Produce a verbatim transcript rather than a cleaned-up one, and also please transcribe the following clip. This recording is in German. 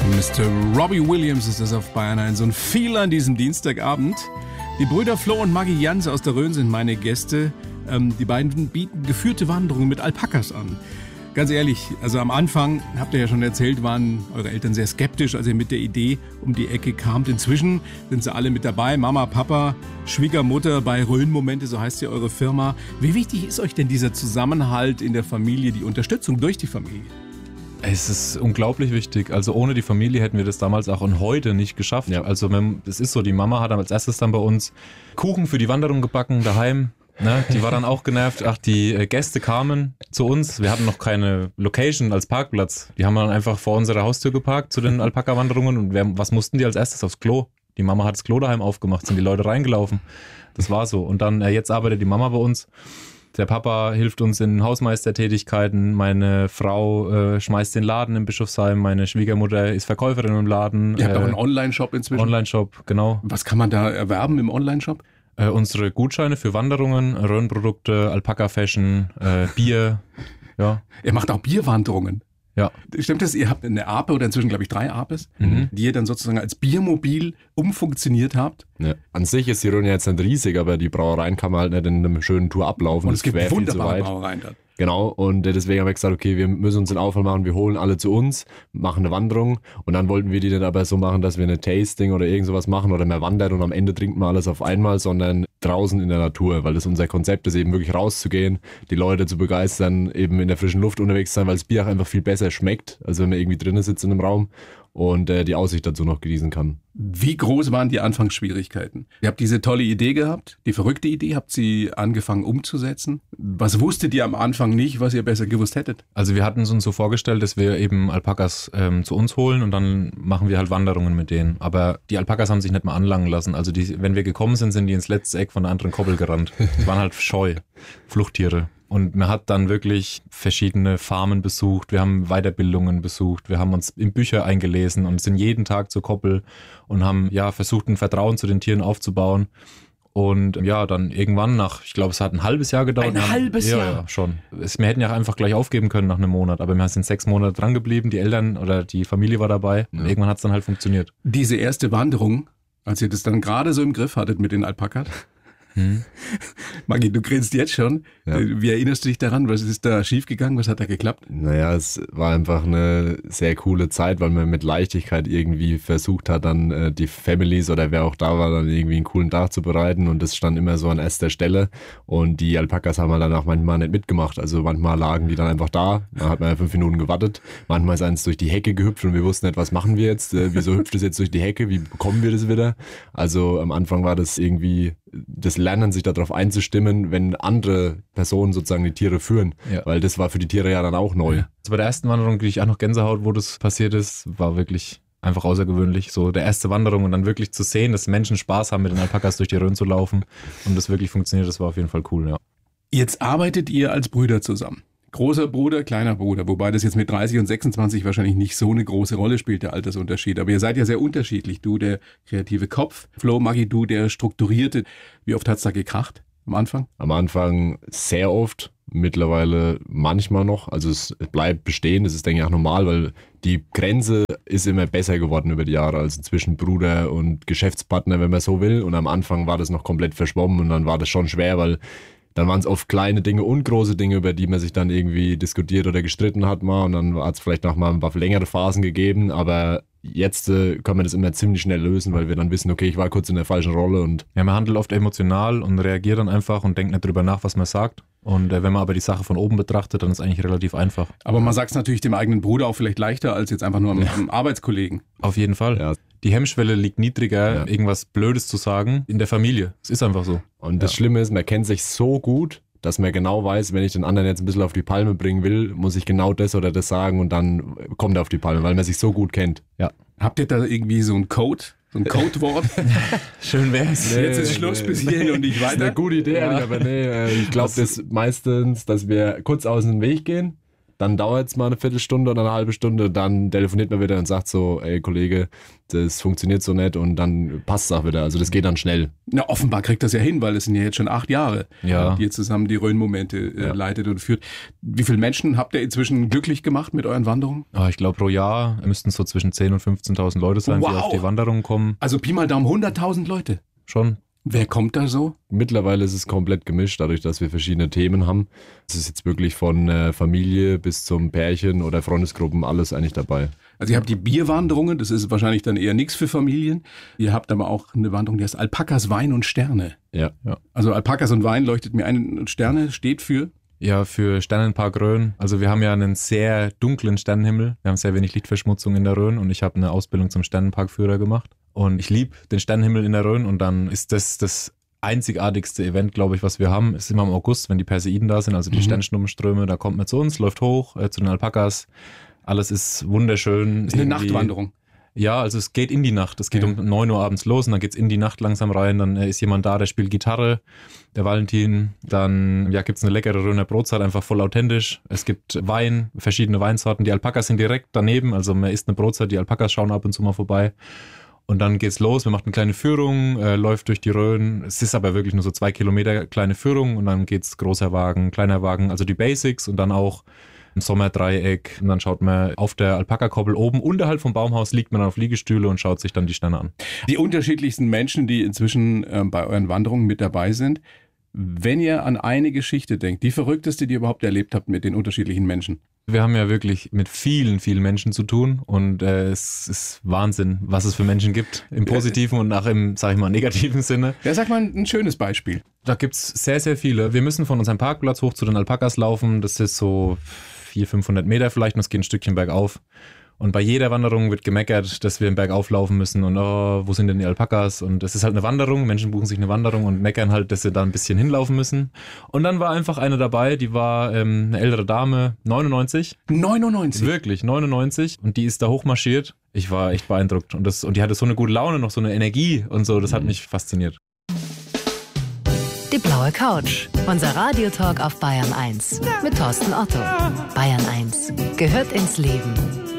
Mister Robbie Williams ist das auf Bayern eins und viel an diesem Dienstagabend. Die Brüder Flo und Maggie Jans aus der Rhön sind meine Gäste. Ähm, die beiden bieten geführte Wanderungen mit Alpakas an. Ganz ehrlich, also am Anfang, habt ihr ja schon erzählt, waren eure Eltern sehr skeptisch, als ihr mit der Idee um die Ecke kamt. Inzwischen sind sie alle mit dabei, Mama, Papa, Schwiegermutter bei Rhön-Momente, so heißt ja eure Firma. Wie wichtig ist euch denn dieser Zusammenhalt in der Familie, die Unterstützung durch die Familie? Es ist unglaublich wichtig. Also ohne die Familie hätten wir das damals auch und heute nicht geschafft. Ja. Also es ist so, die Mama hat als erstes dann bei uns Kuchen für die Wanderung gebacken daheim. Ne, die war dann auch genervt. Ach, die Gäste kamen zu uns. Wir hatten noch keine Location als Parkplatz. Die haben dann einfach vor unserer Haustür geparkt zu den Alpaka-Wanderungen. Und wir, was mussten die als erstes? Aufs Klo. Die Mama hat das Klo daheim aufgemacht, sind die Leute reingelaufen. Das war so. Und dann, jetzt arbeitet die Mama bei uns. Der Papa hilft uns in Hausmeistertätigkeiten. Meine Frau äh, schmeißt den Laden im Bischofsheim. Meine Schwiegermutter ist Verkäuferin im Laden. Ihr habt äh, auch einen Online-Shop inzwischen? Online-Shop, genau. Was kann man da erwerben im Online-Shop? Äh, unsere Gutscheine für Wanderungen, Rhön-Produkte, Alpaka-Fashion, äh, Bier. Ja. Ihr macht auch Bierwanderungen? Ja. Stimmt das? Ihr habt eine Ape oder inzwischen, glaube ich, drei Apes, mhm. die ihr dann sozusagen als Biermobil umfunktioniert habt? Ja. An sich ist die Rhön ja jetzt nicht riesig, aber die Brauereien kann man halt nicht in einem schönen Tour ablaufen. Und es gibt wunderbare Brauereien dann. Genau, und deswegen haben wir gesagt, okay, wir müssen uns den Aufwand machen, wir holen alle zu uns, machen eine Wanderung und dann wollten wir die dann aber so machen, dass wir eine Tasting oder irgend sowas machen oder mehr wandern und am Ende trinken wir alles auf einmal, sondern draußen in der Natur, weil das unser Konzept ist, eben wirklich rauszugehen, die Leute zu begeistern, eben in der frischen Luft unterwegs zu sein, weil das Bier auch einfach viel besser schmeckt, als wenn man irgendwie drinnen sitzt in einem Raum und äh, die Aussicht dazu noch genießen kann. Wie groß waren die Anfangsschwierigkeiten? Ihr habt diese tolle Idee gehabt, die verrückte Idee, habt sie angefangen umzusetzen. Was wusstet ihr am Anfang nicht, was ihr besser gewusst hättet? Also wir hatten es uns so vorgestellt, dass wir eben Alpakas ähm, zu uns holen und dann machen wir halt Wanderungen mit denen. Aber die Alpakas haben sich nicht mal anlangen lassen. Also die, wenn wir gekommen sind, sind die ins letzte Eck von der anderen Koppel gerannt. Die waren halt scheu, Fluchttiere. Und man hat dann wirklich verschiedene Farmen besucht, wir haben Weiterbildungen besucht, wir haben uns in Bücher eingelesen und sind jeden Tag zur Koppel und haben ja versucht, ein Vertrauen zu den Tieren aufzubauen. Und ja, dann irgendwann nach, ich glaube, es hat ein halbes Jahr gedauert. Ein haben, halbes ja, Jahr? Ja, schon. Es, wir hätten ja einfach gleich aufgeben können nach einem Monat, aber wir sind sechs Monate dran geblieben, die Eltern oder die Familie war dabei und ja. Irgendwann hat es dann halt funktioniert. Diese erste Wanderung, als ihr das dann gerade so im Griff hattet mit den Alpakas, Hm. Maggie, du grinst jetzt schon. Ja. Wie erinnerst du dich daran? Was ist da schiefgegangen? Was hat da geklappt? Naja, es war einfach eine sehr coole Zeit, weil man mit Leichtigkeit irgendwie versucht hat, dann äh, die Families oder wer auch da war, dann irgendwie einen coolen Tag zu bereiten und das stand immer so an erster Stelle und die Alpakas haben wir dann auch manchmal nicht mitgemacht. Also manchmal lagen die dann einfach da, dann hat man ja fünf Minuten gewartet. Manchmal ist eins durch die Hecke gehüpft und wir wussten nicht, was machen wir jetzt? Äh, wieso hüpft es jetzt durch die Hecke? Wie bekommen wir das wieder? Also am Anfang war das irgendwie das Lernen, sich darauf einzustimmen, wenn andere Personen sozusagen die Tiere führen, ja. Weil das war für die Tiere ja dann auch neu. Ja. Also bei der ersten Wanderung kriege ich auch noch Gänsehaut, wo das passiert ist, war wirklich einfach außergewöhnlich. So der erste Wanderung und dann wirklich zu sehen, dass Menschen Spaß haben, mit den Alpakas durch die Rhön zu laufen und das wirklich funktioniert, das war auf jeden Fall cool, ja. Jetzt arbeitet ihr als Brüder zusammen. Großer Bruder, kleiner Bruder, wobei das jetzt mit dreißig und sechsundzwanzig wahrscheinlich nicht so eine große Rolle spielt, der Altersunterschied. Aber ihr seid ja sehr unterschiedlich. Du, der kreative Kopf, Flo, Maggie, du, der strukturierte. Wie oft hat's da gekracht am Anfang? Am Anfang sehr oft, mittlerweile manchmal noch. Also es bleibt bestehen, das ist, denke ich, auch normal, weil die Grenze ist immer besser geworden über die Jahre, also zwischen Bruder und Geschäftspartner, wenn man so will. Und am Anfang war das noch komplett verschwommen und dann war das schon schwer, weil dann waren es oft kleine Dinge und große Dinge, über die man sich dann irgendwie diskutiert oder gestritten hat mal und dann hat es vielleicht noch mal ein paar längere Phasen gegeben, aber jetzt äh, kann man das immer ziemlich schnell lösen, weil wir dann wissen, okay, ich war kurz in der falschen Rolle und... Ja, man handelt oft emotional und reagiert dann einfach und denkt nicht drüber nach, was man sagt und äh, wenn man aber die Sache von oben betrachtet, dann ist es eigentlich relativ einfach. Aber man sagt es natürlich dem eigenen Bruder auch vielleicht leichter als jetzt einfach nur am, am Arbeitskollegen. Auf jeden Fall, ja. Die Hemmschwelle liegt niedriger, ja. Irgendwas Blödes zu sagen in der Familie. Es ist einfach so. Und das ja. Schlimme ist, man kennt sich so gut, dass man genau weiß, wenn ich den anderen jetzt ein bisschen auf die Palme bringen will, muss ich genau das oder das sagen und dann kommt er auf die Palme, weil man sich so gut kennt. Ja. Habt ihr da irgendwie so ein Code? So ein Codewort? Schön wär's. Nee, jetzt ist Schluss bis hierhin und nicht weiter. Das ist eine gute Idee, ja. Aber nee, ich glaube das meistens, dass wir kurz aus dem Weg gehen, Dann dauert es mal eine Viertelstunde oder eine halbe Stunde, dann telefoniert man wieder und sagt so, ey Kollege, das funktioniert so nicht und dann passt es auch wieder. Also das geht dann schnell. Na, offenbar kriegt das ja hin, weil es sind ja jetzt schon acht Jahre, Ja. die ihr zusammen die Rhön-Momente äh, Ja. leitet und führt. Wie viele Menschen habt ihr inzwischen glücklich gemacht mit euren Wanderungen? Ah, ich glaube, pro Jahr müssten es so zwischen zehntausend und fünfzehntausend Leute sein, die Wow. auf die Wanderung kommen. Also Pi mal Daumen, hunderttausend Leute. Schon. Wer kommt da so? Mittlerweile ist es komplett gemischt, dadurch, dass wir verschiedene Themen haben. Es ist jetzt wirklich von äh, Familie bis zum Pärchen oder Freundesgruppen alles eigentlich dabei. Also ihr habt die Bierwanderungen, das ist wahrscheinlich dann eher nichts für Familien. Ihr habt aber auch eine Wanderung, die heißt Alpakas, Wein und Sterne. Ja. Also Alpakas und Wein leuchtet mir ein. Und Sterne steht für? Ja, für Sternenpark Rhön. Also wir haben ja einen sehr dunklen Sternenhimmel. Wir haben sehr wenig Lichtverschmutzung in der Rhön und ich habe eine Ausbildung zum Sternenparkführer gemacht. Und ich liebe den Sternenhimmel in der Rhön und dann ist das das einzigartigste Event, glaube ich, was wir haben. Es ist immer im August, wenn die Perseiden da sind, also die Mhm. Sternschnuppenströme. Da kommt man zu uns, läuft hoch äh, zu den Alpakas. Alles ist wunderschön. Das ist eine Irgendwie- Nachtwanderung. Ja, also es geht in die Nacht. Es geht Ja. um neun Uhr abends los und dann geht's in die Nacht langsam rein. Dann äh, ist jemand da, der spielt Gitarre, der Valentin. Dann ja, gibt's eine leckere Rhöner Brotzeit, einfach voll authentisch. Es gibt Wein, verschiedene Weinsorten. Die Alpakas sind direkt daneben, also man isst eine Brotzeit, die Alpakas schauen ab und zu mal vorbei. Und dann geht's los, man macht eine kleine Führung, äh, läuft durch die Rhön. Es ist aber wirklich nur so zwei Kilometer kleine Führung und dann geht's großer Wagen, kleiner Wagen, also die Basics und dann auch ein Sommerdreieck. Und dann schaut man auf der Alpaka-Koppel oben, unterhalb vom Baumhaus liegt man dann auf Liegestühle und schaut sich dann die Sterne an. Die unterschiedlichsten Menschen, die inzwischen ähm, bei euren Wanderungen mit dabei sind. Wenn ihr an eine Geschichte denkt, die verrückteste, die ihr überhaupt erlebt habt mit den unterschiedlichen Menschen. Wir haben ja wirklich mit vielen, vielen Menschen zu tun und äh, es ist Wahnsinn, was es für Menschen gibt, im positiven und auch im, sag ich mal, negativen Sinne. Ja, sag mal ein schönes Beispiel. Da gibt's sehr, sehr viele. Wir müssen von unserem Parkplatz hoch zu den Alpakas laufen. Das ist so vierhundert, fünfhundert Meter vielleicht und es geht ein Stückchen bergauf. Und bei jeder Wanderung wird gemeckert, dass wir einen Berg auflaufen müssen und oh, wo sind denn die Alpakas? Und es ist halt eine Wanderung, Menschen buchen sich eine Wanderung und meckern halt, dass sie da ein bisschen hinlaufen müssen. Und dann war einfach eine dabei, die war ähm, eine ältere Dame, neunundneunzig. neunundneunzig. Wirklich, neunundneunzig. Und die ist da hochmarschiert. Ich war echt beeindruckt. Und, das, und die hatte so eine gute Laune, noch so eine Energie und so. Das hat mich fasziniert. Die blaue Couch. Unser Radiotalk auf Bayern eins. Mit Thorsten Otto. Bayern eins gehört ins Leben.